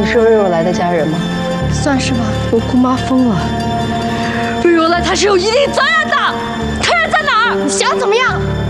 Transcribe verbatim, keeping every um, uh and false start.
是瑞若来的家人吗？ 算是吧。我姑妈疯了，瑞若来她是有一定责任的。客人在哪儿？你想怎么样？